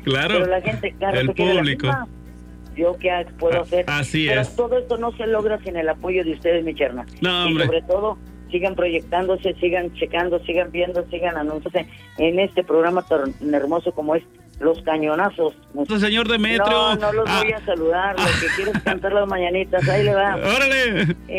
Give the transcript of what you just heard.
Claro. Pero la gente, claro, el público. Yo qué puedo hacer. Así pero es. todo esto no se logra sin el apoyo de ustedes, mi cherna. No, y hombre. sobre todo, sigan proyectándose, sigan checando, sigan viendo, sigan anunciándose en este programa tan hermoso como es Los Cañonazos. Señor Demetrio. No los voy a saludar. Lo que quiero es cantar las mañanitas. Ahí le va. ¡Órale!